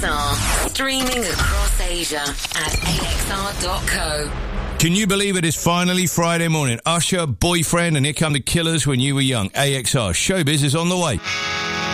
AXR. Streaming across Asia at AXR.co. Can you believe it is finally Friday morning? Usher, Boyfriend, and Here Come the Killers When You Were Young. AXR. Showbiz is on the way.